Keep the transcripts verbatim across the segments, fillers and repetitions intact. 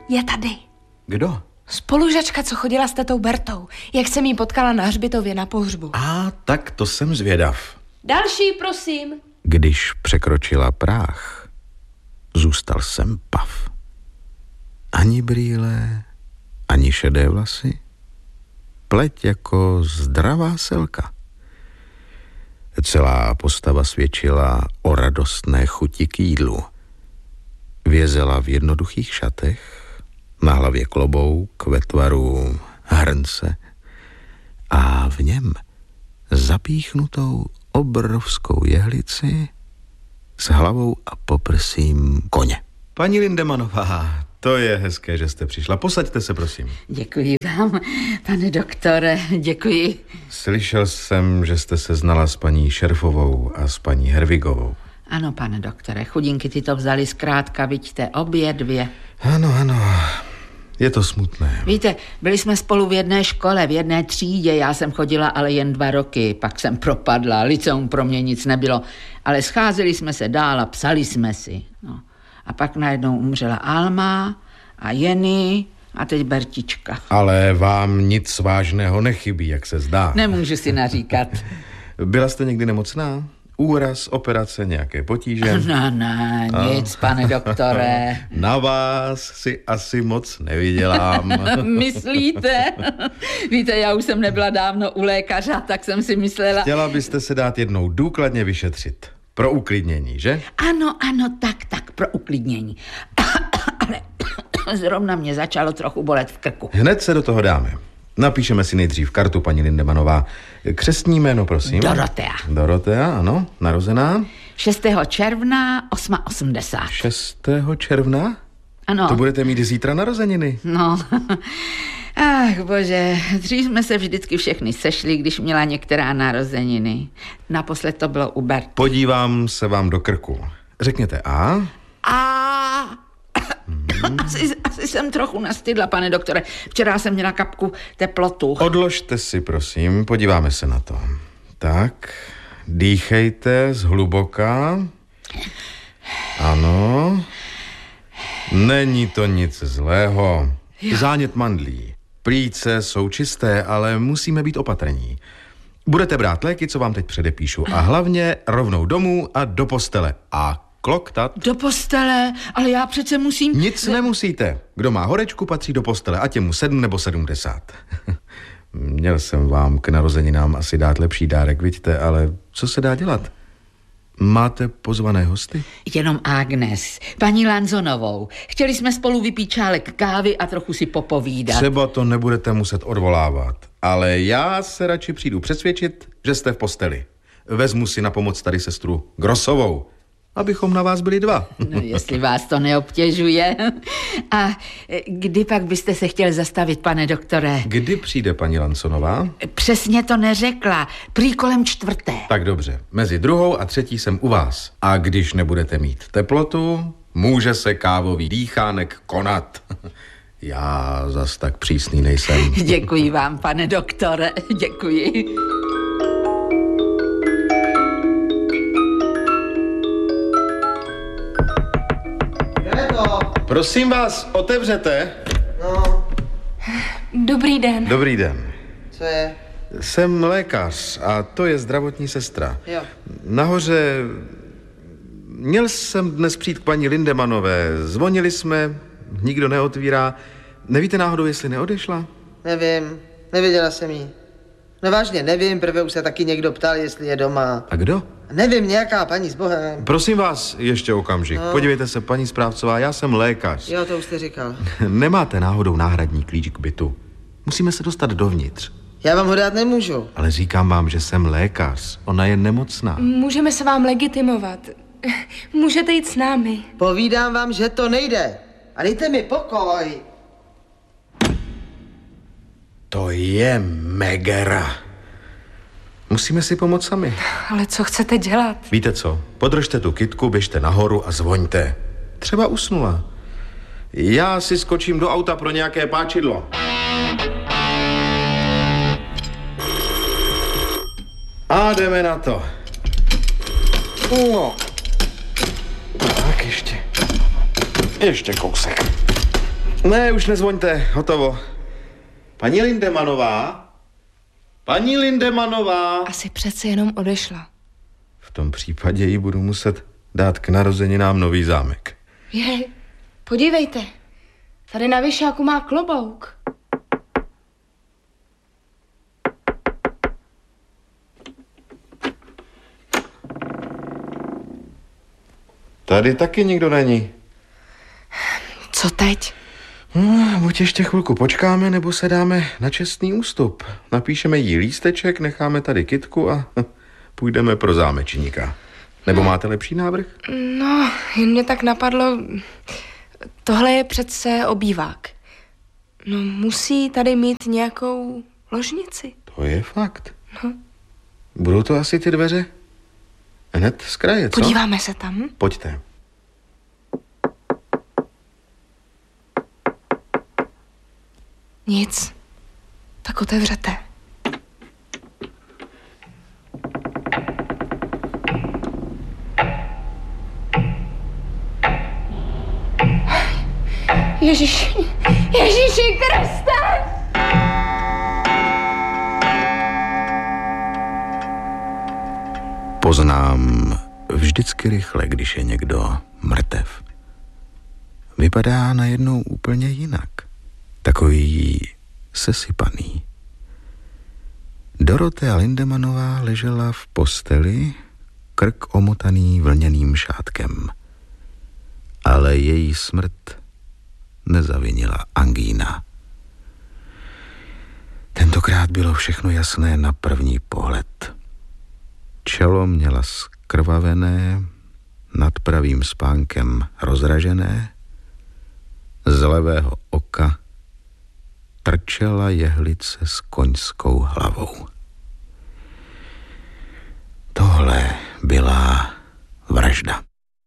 Je tady. Kdo? Spolužačka, co chodila s tetou Bertou. Jak jsem jí potkala na hřbitově na pohřbu. A tak to jsem zvědav. Další, prosím. Když překročila práh, zůstal jsem pav. Ani brýle, ani šedé vlasy. Pleť jako zdravá selka. Celá postava svědčila o radostné chuti k jídlu. Vězela v jednoduchých šatech, na hlavě klobouk ve tvaru hrnce a v něm zapíchnutou obrovskou jehlici s hlavou a poprsím koně. Paní Lindemanová, to je hezké, že jste přišla. Posaďte se, prosím. Děkuji vám, pane doktore, děkuji. Slyšel jsem, že jste se znala s paní Šerfovou a s paní Hervigovou. Ano, pane doktore, chudinky ty to vzali zkrátka, vidíte, obě dvě. Ano, ano, je to smutné. Víte, byli jsme spolu v jedné škole, v jedné třídě, já jsem chodila ale jen dva roky, pak jsem propadla, liceum pro mě nic nebylo, ale scházeli jsme se dál a psali jsme si. No. A pak najednou umřela Alma a Jenny a teď Bertička. Ale vám nic vážného nechybí, jak se zdá. Nemůžu si naříkat. Byla jste někdy nemocná? Úraz, operace, nějaké potíže? No, no, nic, a... pane doktore. Na vás si asi moc nevydělám. Myslíte? Víte, já už jsem nebyla dávno u lékaře, tak jsem si myslela... Chtěla byste se dát jednou důkladně vyšetřit. Pro uklidnění, že? Ano, ano, tak, tak, pro uklidnění. Ale zrovna mě začalo trochu bolet v krku. Hned se do toho dáme. Napíšeme si nejdřív kartu, paní Lindemanová. Křestní jméno, prosím. Dorotea. Dorotea, ano. Narozená? šestého června osmdesát osm. šestého června? Ano. To budete mít zítra narozeniny. No, ach bože, dřív jsme se vždycky všechny sešli, když měla některá narozeniny. Naposled to bylo u Bert. Podívám se vám do krku. Řekněte A. A... Hmm. Asi, asi jsem trochu nastydla, pane doktore. Včera jsem měla kapku teplotu. Odložte si, prosím, podíváme se na to. Tak, dýchejte zhluboka. Ano. Není to nic zlého. Jo. Zánět mandlí. Plíce jsou čisté, ale musíme být opatrní. Budete brát léky, co vám teď předepíšu. A hlavně rovnou domů a do postele. A kloktat. Do postele? Ale já přece musím... Nic nemusíte. Kdo má horečku, patří do postele. Ať je mu sedm nebo sedmdesát. Měl jsem vám k narozeninám asi dát lepší dárek, vidíte, ale co se dá dělat? Máte pozvané hosty? Jenom Agnes, paní Lanzonovou. Chtěli jsme spolu vypít čálek kávy a trochu si popovídat. Třeba to nebudete muset odvolávat, ale já se radši přijdu přesvědčit, že jste v posteli. Vezmu si na pomoc tady sestru Grosovou, abychom na vás byli dva. No, jestli vás to neobtěžuje. A kdy pak byste se chtěl zastavit, pane doktore? Kdy přijde paní Lansonová? Přesně to neřekla. Prý kolem čtvrté. Tak dobře. Mezi druhou a třetí jsem u vás. A když nebudete mít teplotu, může se kávový dýchánek konat. Já zas tak přísný nejsem. Děkuji vám, pane doktore. Děkuji. Prosím vás, otevřete. No. Dobrý den. Dobrý den. Co je? Jsem lékař a to je zdravotní sestra. Jo. Nahoře... Měl jsem dnes přijít k paní Lindemanové. Zvonili jsme, nikdo neotvírá. Nevíte náhodou, jestli neodešla? Nevím, neviděla jsem jí. No vážně, nevím, prvé už se taky někdo ptal, jestli je doma. A kdo? Nevím, nějaká paní s Bohem. Prosím vás, ještě okamžik. No. Podívejte se, paní správcová, já jsem lékař. Jo, to už jste říkal. Nemáte náhodou náhradní klíč k bytu? Musíme se dostat dovnitř. Já vám ho dát nemůžu. Ale říkám vám, že jsem lékař. Ona je nemocná. Můžeme se vám legitimovat. Můžete jít s námi. Povídám vám, že to nejde. A dejte mi pokoj. To je megera. Musíme si pomoct sami. Ale co chcete dělat? Víte co? Podržte tu kytku, běžte nahoru a zvoňte. Třeba usnula. Já si skočím do auta pro nějaké páčidlo. A jdeme na to. No. Tak ještě. Ještě kousek. Ne, už nezvoňte, hotovo. Paní Lindemanová? Paní Lindemanová? Asi přece jenom odešla. V tom případě jí budu muset dát k narozeninám nový zámek. Je, podívejte. Tady na věšáku má klobouk. Tady taky nikdo není. Co teď? No, buď ještě chvilku počkáme, nebo se dáme na čestný ústup. Napíšeme jí lísteček, necháme tady kytku a půjdeme pro zámečníka. Nebo máte lepší návrh? No, jen mě tak napadlo, tohle je přece obývák. No, musí tady mít nějakou ložnici. To je fakt. No. Budou to asi ty dveře? Hned z kraje, co? Podíváme se tam. Pojďte. Nic. Tak otevřete. Ježiši, Ježiši Kriste! Poznám vždycky rychle, když je někdo mrtev. Vypadá najednou úplně jinak. Takový sesypaný. Dorotea Lindemanová ležela v posteli, krk omotaný vlněným šátkem. Ale její smrt nezavinila angína. Tentokrát bylo všechno jasné na první pohled. Čelo měla zkrvavené, nad pravým spánkem rozražené, z levého oka trčela jehlice s koňskou hlavou. Tohle byla vražda.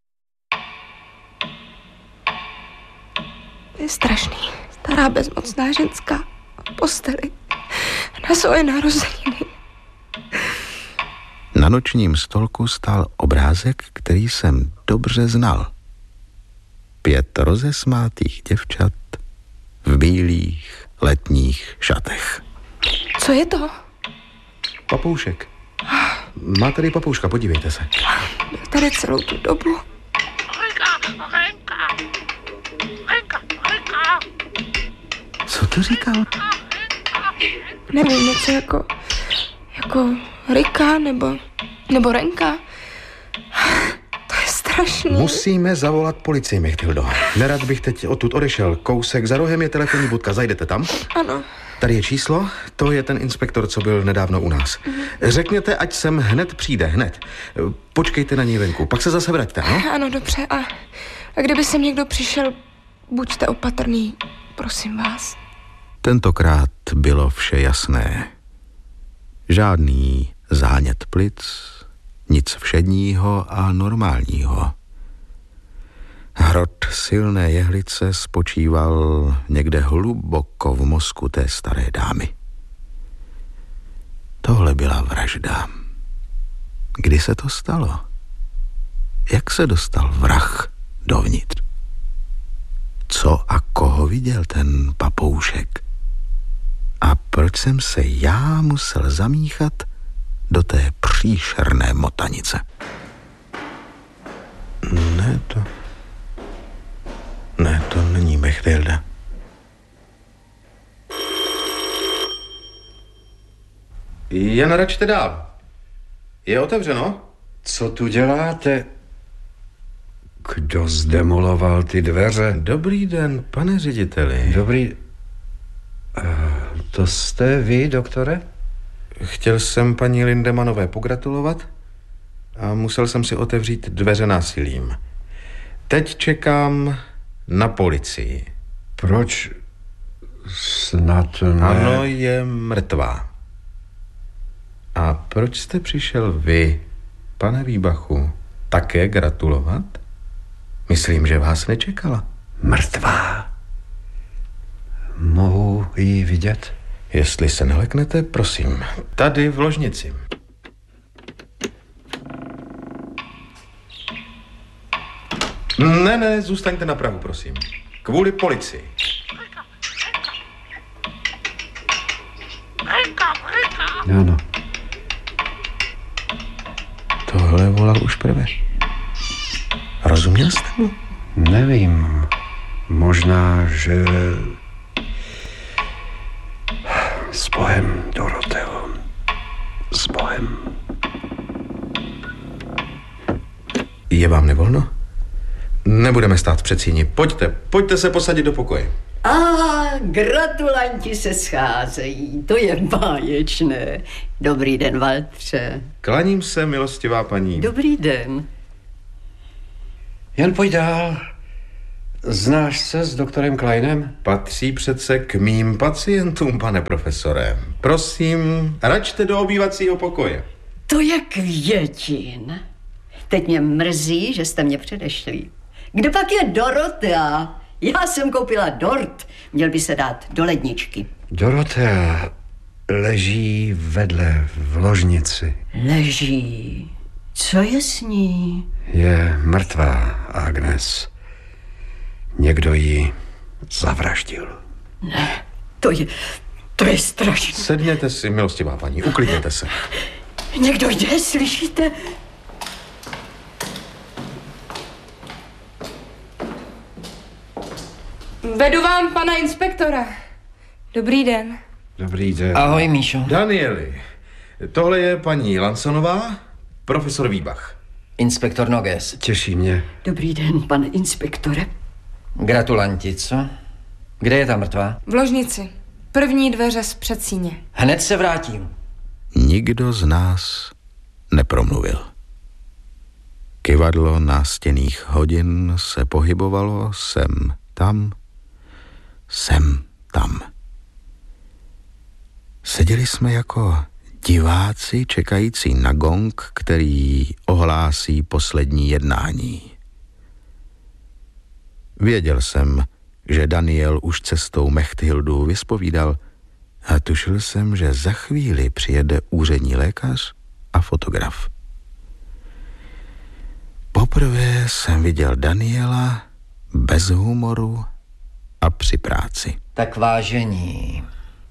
Je strašný. Stará bezmocná ženská v posteli na svoje narozeniny. Na nočním stolku stál obrázek, který jsem dobře znal. Pět rozesmátých děvčat v bílých letních šatech. Co je to? Papoušek. Má tady papouška, podívejte se. Byl tady celou tu dobu. Renka, Renka, Renka, Renka. Co to říkal? Nevím, něco jako... Jako Rika nebo... Nebo Renka. To je strašný. Musíme zavolat policii, Mechtildo. Nerad bych teď odtud odešel. Kousek za rohem je telefonní budka. Zajdete tam? Ano. Tady je číslo, to je ten inspektor, co byl nedávno u nás. Řekněte, ať sem hned přijde, hned. Počkejte na něj venku, pak se zase vraťte, no? Ano, dobře. A, a kdyby sem někdo přišel, buďte opatrný, prosím vás. Tentokrát bylo vše jasné. Žádný zánět plic, nic všedního a normálního. Hrot silné jehlice spočíval někde hluboko v mozku té staré dámy. Tohle byla vražda. Kdy se to stalo? Jak se dostal vrah dovnitř? Co a koho viděl ten papoušek? A proč jsem se já musel zamíchat do té příšerné motanice? Ne, to... Ne, to není Mechtilda. Jen račte dál. Je otevřeno? Co tu děláte? Kdo zdemoloval ty dveře? Dobrý den, pane řediteli. Dobrý... To jste vy, doktore? Chtěl jsem paní Lindemanové pogratulovat a musel jsem si otevřít dveře násilím. Teď čekám na policii. Proč? Snad ne... Ano, je mrtvá. A proč jste přišel vy, pane Výbachu, také gratulovat? Myslím, že vás nečekala. Mrtvá. Mohu ji vidět? Jestli se neleknete, prosím. Tady v ložnici. Ne, ne, zůstaňte na prahu, prosím. Kvůli policii. Ano. Tohle volal už prvé. Rozuměl jste mu? Nevím. Možná, že... S Bohem, Doroteo. S Bohem. Je vám nevolno? Nebudeme stát v předsíni. Pojďte, pojďte se posadit do pokoje. A gratulanti se scházejí, to je báječné. Dobrý den, Valtře. Klaním se, milostivá paní. Dobrý den. Jen pojď dál. Znáš se s doktorem Kleinem? Patří přece k mým pacientům, pane profesore. Prosím, račte do obývacího pokoje. To je květin. Teď mě mrzí, že jste mě předešli. Kde pak je Dorotea? Já jsem koupila dort. Měl by se dát do ledničky. Dorotea leží vedle v ložnici. Leží. Co je s ní? Je mrtvá, Agnes. Někdo ji zavraždil. Ne, to je, to je strašné. Sedněte si, milostivá paní, uklidněte se. Někdo jde, slyšíte? Vedu vám pana inspektora. Dobrý den. Dobrý den. Ahoj, Míšo. Danieli, tohle je paní Lansonová, profesor Výbach. Inspektor Noges. Těší mě. Dobrý den, pane inspektore. Gratulanti, co? Kde je ta mrtvá? V ložnici. První dveře z předsíně. Hned se vrátím. Nikdo z nás nepromluvil. Kyvadlo nástěnných hodin se pohybovalo sem, tam, sem, tam. Seděli jsme jako diváci čekající na gong, který ohlásí poslední jednání. Věděl jsem, že Daniel už cestou Mechthildu vyspovídal a tušil jsem, že za chvíli přijede úřední lékař a fotograf. Poprvé jsem viděl Daniela bez humoru a při práci. Tak vážení,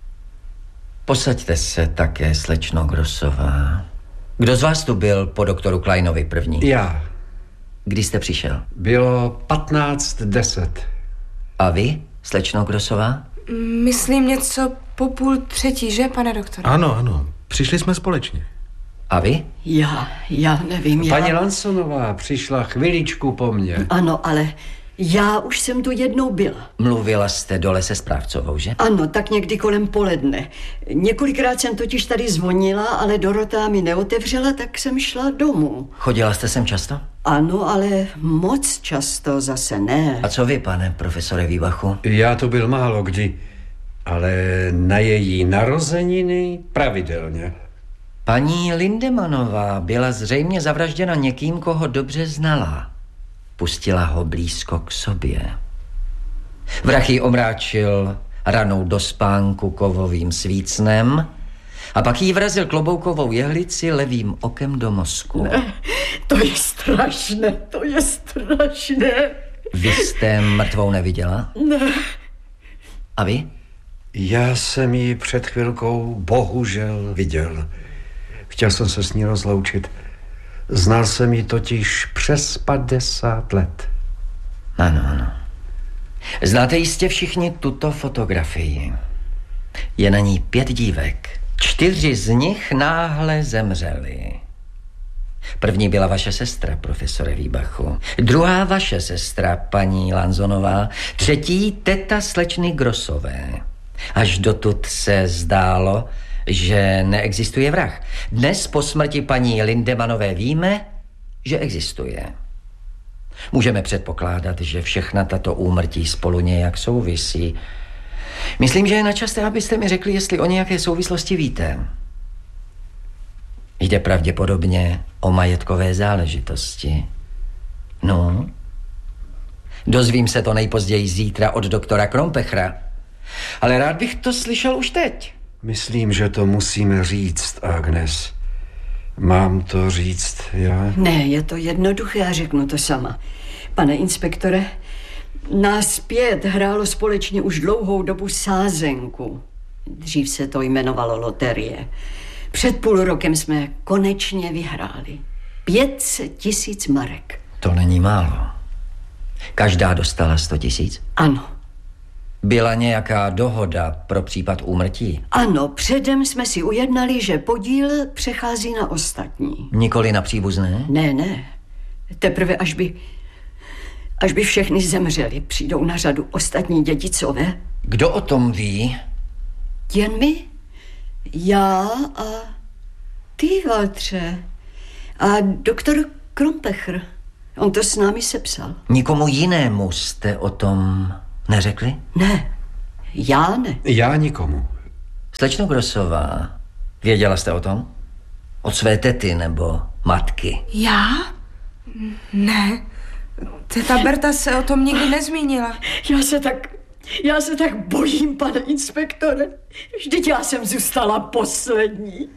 posaďte se také, slečno Grossová. Kdo z vás tu byl po doktoru Kleinovi první? Já. Kdy jste přišel? Bylo patnáct deset. A vy, slečno Grossová? Myslím něco po půl třetí, že, pane doktore? Ano, ano, přišli jsme společně. A vy? Já, já nevím, já... Paní Lansonová přišla chviličku po mně. Ano, ale já už jsem tu jednou byla. Mluvila jste dole se správcovou, že? Ano, tak někdy kolem poledne. Několikrát jsem totiž tady zvonila, ale Dorota mi neotevřela, tak jsem šla domů. Chodila jste sem často? Ano, ale moc často zase ne. A co vy, pane profesore Výbachu? Já to byl málo kdy, ale na její narozeniny pravidelně. Paní Lindemanová byla zřejmě zavražděna někým, koho dobře znala. Pustila ho blízko k sobě. Vrah ji omráčil ranou do spánku kovovým svícnem a pak jí vrazil kloboukovou jehlici levým okem do mozku. Ne, to je strašné, to je strašné. Vy jste mrtvou neviděla? Ne. A vy? Já jsem ji před chvilkou bohužel viděl. Chtěl jsem se s ní rozloučit. Znal jsem ji totiž přes padesát let. Ano, ano. Znáte jistě všichni tuto fotografii. Je na ní pět dívek. Čtyři z nich náhle zemřely. První byla vaše sestra, profesore Výbachu. Druhá vaše sestra, paní Lansonová. Třetí teta slečny Grossové. Až dotud se zdálo, že neexistuje vrah. Dnes po smrti paní Lindemanové víme, že existuje. Můžeme předpokládat, že všechna tato úmrtí spolu nějak souvisí. Myslím, že je na čase, abyste mi řekli, jestli o nějaké souvislosti víte. Jde pravděpodobně o majetkové záležitosti. No, dozvím se to nejpozději zítra od doktora Krompechra. Ale rád bych to slyšel už teď. Myslím, že to musíme říct, Agnes. Mám to říct já? Ne, je to jednoduché, já řeknu to sama. Pane inspektore, nás pět hrálo společně už dlouhou dobu sázenku. Dřív se to jmenovalo loterie. Před půl rokem jsme konečně vyhráli. pět set tisíc marek. To není málo. Každá dostala sto tisíc? Ano. Byla nějaká dohoda pro případ úmrtí? Ano, předem jsme si ujednali, že podíl přechází na ostatní. Nikoli na příbuzné? Ne, ne. Teprve až by, až by všechny zemřeli, přijdou na řadu ostatní dědicové. Kdo o tom ví? Jen my? Já a ty, Valtře. A doktor Krompecher. On to s námi sepsal. Nikomu jinému jste o tom neřekli? Ne, já ne. Já nikomu. Slečno Grosová, věděla jste o tom? Od své tety nebo matky? Já? Ne. Teta Berta se o tom nikdy nezmínila. Já se tak, já se tak bojím, pane inspektore. Vždyť já jsem zůstala poslední.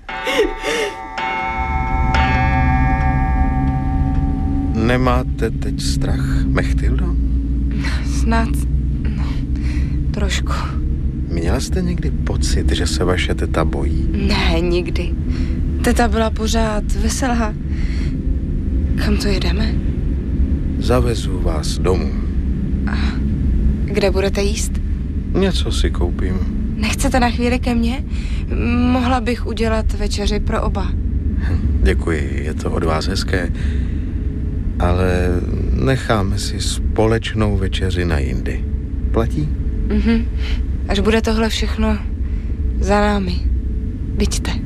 Nemáte teď strach, Mechtildo? Snad, no, trošku. Měla jste někdy pocit, že se vaše teta bojí? Ne, nikdy. Teta byla pořád veselá. Kam to jedeme? Zavezu vás domů. A kde budete jíst? Něco si koupím. Nechcete na chvíli ke mně? Mohla bych udělat večeři pro oba. Děkuji, je to od vás hezké. Ale necháme si společnou večeři na jindy. Platí? Mhm. Až bude tohle všechno za námi. Vyďte.